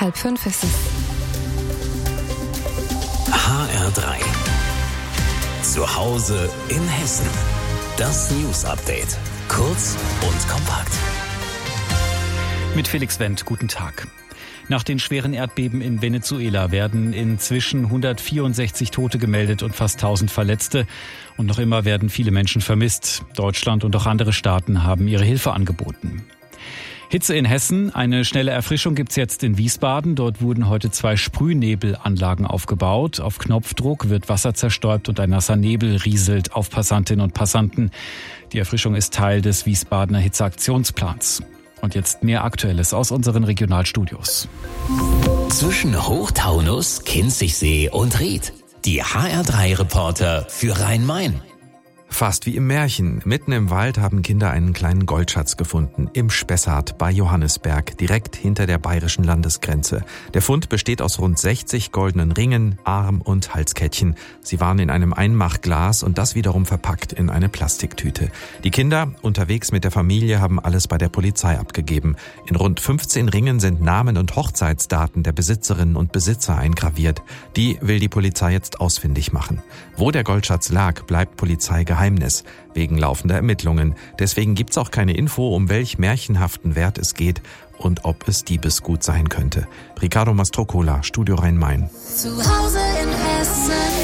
4:30 ist es. HR3. Zu Hause in Hessen. Das News-Update. Kurz und kompakt. Mit Felix Wendt, guten Tag. Nach den schweren Erdbeben in Venezuela werden inzwischen 164 Tote gemeldet und fast 1000 Verletzte. Und noch immer werden viele Menschen vermisst. Deutschland und auch andere Staaten haben ihre Hilfe angeboten. Hitze in Hessen. Eine schnelle Erfrischung gibt's jetzt in Wiesbaden. Dort wurden heute 2 Sprühnebelanlagen aufgebaut. Auf Knopfdruck wird Wasser zerstäubt und ein nasser Nebel rieselt auf Passantinnen und Passanten. Die Erfrischung ist Teil des Wiesbadener Hitzeaktionsplans. Und jetzt mehr Aktuelles aus unseren Regionalstudios. Zwischen Hochtaunus, Kinzigsee und Ried. Die HR3-Reporter für Rhein-Main. Fast wie im Märchen. Mitten im Wald haben Kinder einen kleinen Goldschatz gefunden. Im Spessart bei Johannisberg, direkt hinter der bayerischen Landesgrenze. Der Fund besteht aus rund 60 goldenen Ringen, Arm- und Halskettchen. Sie waren in einem Einmachglas und das wiederum verpackt in eine Plastiktüte. Die Kinder, unterwegs mit der Familie, haben alles bei der Polizei abgegeben. In rund 15 Ringen sind Namen und Hochzeitsdaten der Besitzerinnen und Besitzer eingraviert. Die will die Polizei jetzt ausfindig machen. Wo der Goldschatz lag, bleibt Polizeigeheimnis. Wegen laufender Ermittlungen. Deswegen gibt's auch keine Info, um welch märchenhaften Wert es geht und ob es Diebesgut sein könnte. Ricardo Mastrocola, Studio Rhein-Main. Zu Hause in Hessen.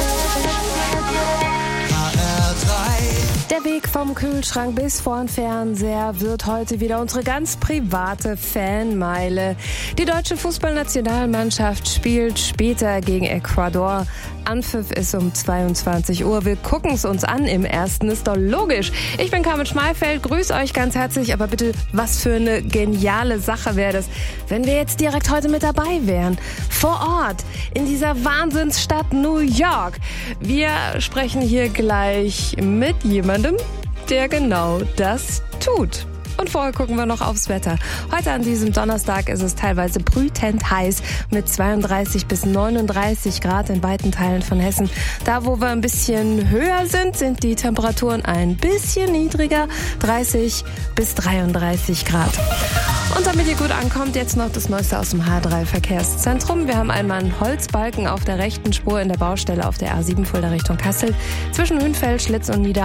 Der Weg vom Kühlschrank bis vor den Fernseher wird heute wieder unsere ganz private Fanmeile. Die deutsche Fußballnationalmannschaft spielt später gegen Ecuador. Anpfiff ist um 22 Uhr. Wir gucken es uns an im Ersten, ist doch logisch. Ich bin Carmen Schmalfeld, grüße euch ganz herzlich. Aber bitte, was für eine geniale Sache wäre das, wenn wir jetzt direkt heute mit dabei wären. Vor Ort, in dieser Wahnsinnsstadt New York. Wir sprechen hier gleich mit jemandem, der genau das tut. Und vorher gucken wir noch aufs Wetter. Heute an diesem Donnerstag ist es teilweise brütend heiß mit 32 bis 39 Grad in weiten Teilen von Hessen. Da, wo wir ein bisschen höher sind, sind die Temperaturen ein bisschen niedriger, 30 bis 33 Grad. Und damit ihr gut ankommt, jetzt noch das Neueste aus dem H3-Verkehrszentrum. Wir haben einmal einen Holzbalken auf der rechten Spur in der Baustelle auf der A7 Fulda Richtung Kassel. Zwischen Hünfeld, Schlitz und